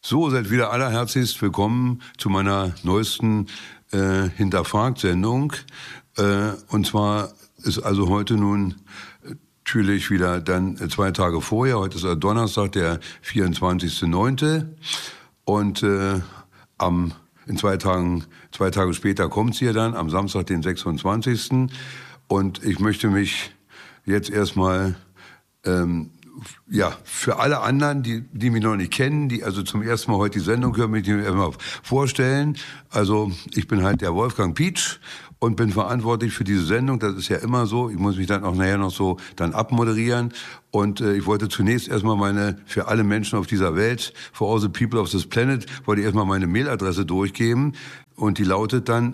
So, seid wieder allerherzlichst willkommen zu meiner neuesten Hinterfragt-Sendung. Und zwar ist also heute nun natürlich wieder dann 2 Tage vorher. Heute ist also Donnerstag, der 24.09. Und in 2 Tage später kommt sie ja dann, am Samstag, den 26. Und ich möchte mich jetzt erstmal für alle anderen, die mich noch nicht kennen, die also zum ersten Mal heute die Sendung hören, möchte ich mich erstmal vorstellen. Also ich bin halt der Wolfgang Pietsch und bin verantwortlich für diese Sendung. Das ist ja immer so. Ich muss mich dann auch nachher noch so dann abmoderieren. Und ich wollte zunächst erstmal für alle Menschen auf dieser Welt, for all the people of this planet, wollte ich erstmal meine Mailadresse durchgeben. Und die lautet dann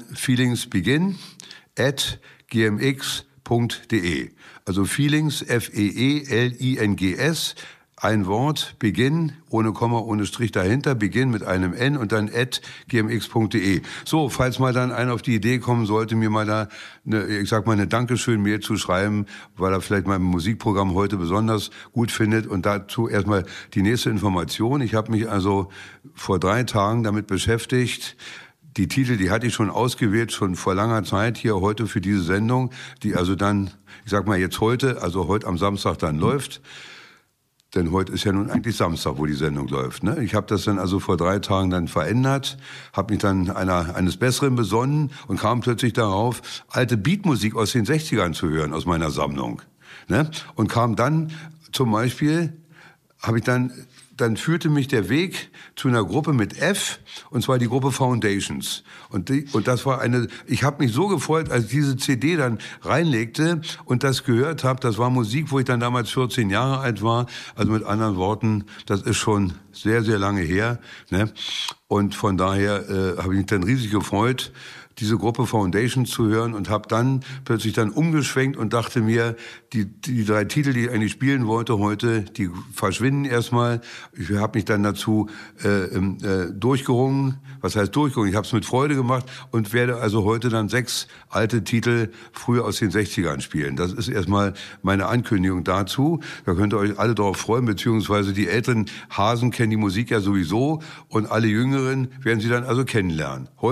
feelings@gmx.de. Also Feelings, Feelings, ein Wort, Beginn, ohne Komma, ohne Strich dahinter, Beginn mit einem N und dann @gmx.de. So, falls mal dann einer auf die Idee kommen sollte, mir mal da eine Dankeschön-Mail zu schreiben, weil er vielleicht mein Musikprogramm heute besonders gut findet. Und dazu erstmal die nächste Information. Ich habe mich also vor 3 Tagen damit beschäftigt. Die Titel, die hatte ich schon ausgewählt, schon vor langer Zeit hier heute für diese Sendung, die also dann, heute am Samstag dann läuft. Denn heute ist ja nun eigentlich Samstag, wo die Sendung läuft. Ne? Ich habe das dann also vor 3 Tagen dann verändert, habe mich dann eines Besseren besonnen und kam plötzlich darauf, alte Beatmusik aus den 60ern zu hören, aus meiner Sammlung. Ne? Und kam dann zum Beispiel, dann führte mich der Weg zu einer Gruppe mit F, und zwar die Gruppe Foundations. Und das war ich habe mich so gefreut, als ich diese CD dann reinlegte und das gehört habe. Das war Musik, wo ich dann damals 14 Jahre alt war. Also mit anderen Worten, das ist schon sehr, sehr lange her. Ne? Und von daher habe ich mich dann riesig gefreut, diese Gruppe Foundations zu hören, und habe dann plötzlich umgeschwenkt und dachte mir, die 3 Titel, die ich eigentlich spielen wollte heute, die verschwinden erstmal. Ich habe mich dann dazu durchgerungen. Was heißt durchgerungen? Ich habe es mit Freude gemacht und werde also heute dann 6 alte Titel früher aus den 60ern spielen. Das ist erstmal meine Ankündigung dazu. Da könnt ihr euch alle darauf freuen, beziehungsweise die älteren Hasen kennen die Musik ja sowieso und alle Jüngeren werden sie dann also kennenlernen.